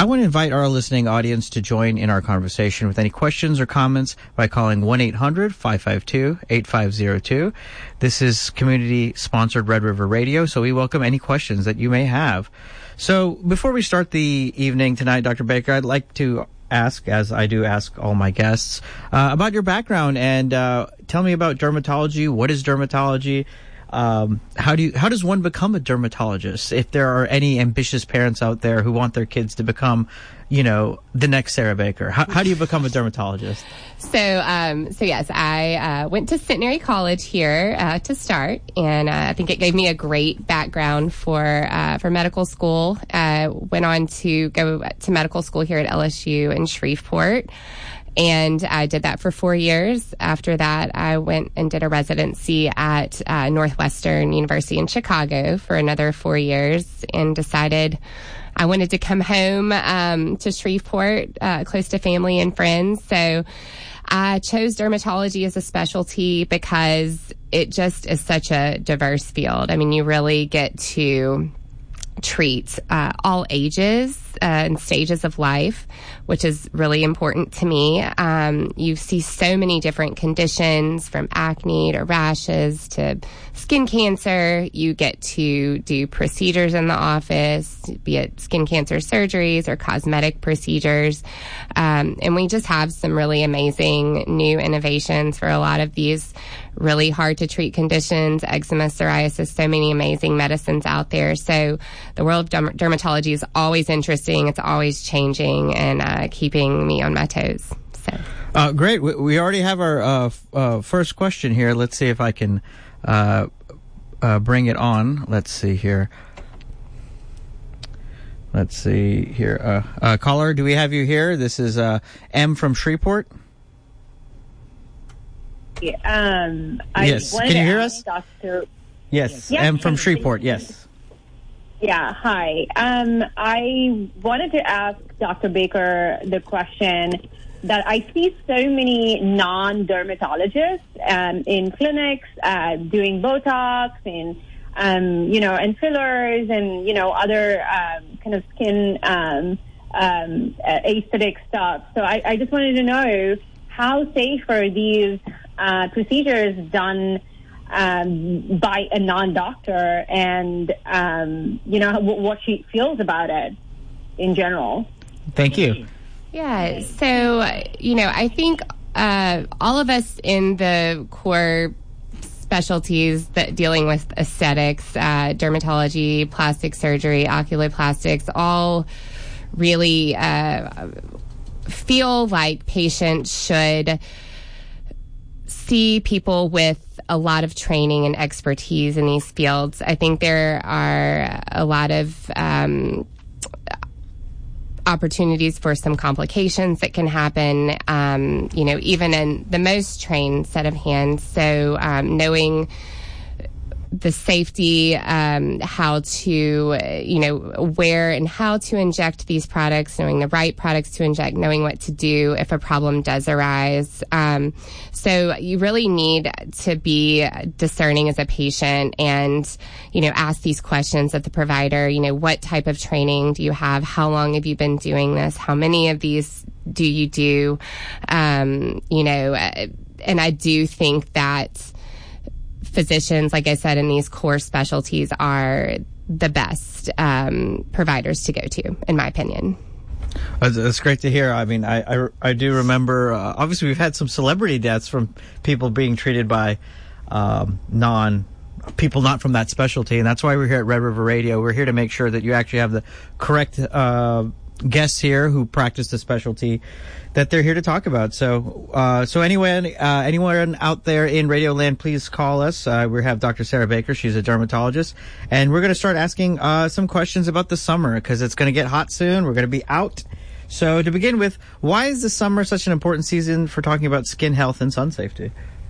I want to invite our listening audience to join in our conversation with any questions or comments by calling 1-800-552-8502. This is community-sponsored Red River Radio, so we welcome any questions that you may have. So before we start the evening tonight, Dr. Baker, I'd like to ask, as I do ask all my guests, about your background and tell me about dermatology. What is dermatology? How does one become a dermatologist? If there are any ambitious parents out there who want their kids to become, the next Sarah Baker, how do you become a dermatologist? So yes, I went to Centenary College here to start, and I think it gave me a great background for medical school. Went on to go to medical school here at LSU in Shreveport. And I did that for 4 years. After that, I went and did a residency at Northwestern University in Chicago for another 4 years and decided I wanted to come home to Shreveport, close to family and friends. So I chose dermatology as a specialty because it just is such a diverse field. I mean, you really get to treat all ages and stages of life, which is really important to me. You see so many different conditions, from acne to rashes to skin cancer. You get to do procedures in the office, be it skin cancer surgeries or cosmetic procedures. And we just have some really amazing new innovations for a lot of these really hard to treat conditions, eczema, psoriasis, so many amazing medicines out there. So the world of dermatology is always interesting. It's always changing and keeping me on my toes. So great. We already have our first question here. Let's see if I can bring it on. Let's see here. Caller, do we have you here? This is M from Shreveport. Yes. Can you hear us? Yes. M from Shreveport. Yes. Yeah. Hi. I wanted to ask Dr. Baker the question that I see so many non-dermatologists in clinics doing Botox and and fillers and other kind of skin aesthetic stuff. So I just wanted to know, how safe are these procedures done by a non-doctor, and what she feels about it in general? Thank you. Yeah, so I think all of us in the core specialties that dealing with aesthetics, dermatology, plastic surgery, oculoplastics, all really feel like patients should see people with a lot of training and expertise in these fields. I think there are a lot of opportunities for some complications that can happen, even in the most trained set of hands. So knowing the safety, how to, where and how to inject these products, knowing the right products to inject, knowing what to do if a problem does arise. So you really need to be discerning as a patient and, ask these questions of the provider. What type of training do you have? How long have you been doing this? How many of these do you do? And I do think that physicians, like I said, in these core specialties are the best providers to go to, in my opinion. That's great to hear. I mean, I do remember, obviously we've had some celebrity deaths from people being treated by people not from that specialty, and that's why we're here at Red River Radio. We're here to make sure that you actually have the correct guests here who practice the specialty that they're here to talk about. So anyway, anyone out there in Radio Land, please call us. We have Dr. Sarah Baker. She's a dermatologist, and we're going to start asking some questions about the summer because it's going to get hot soon. We're going to be out. So to begin with, why is the summer such an important season for talking about skin health and sun safety?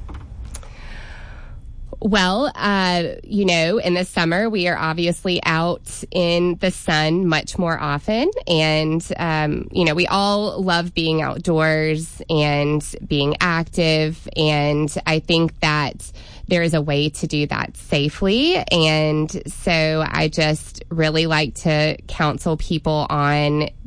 Well, in the summer, we are obviously out in the sun much more often. And, we all love being outdoors and being active. And I think that there is a way to do that safely. And so I just really like to counsel people on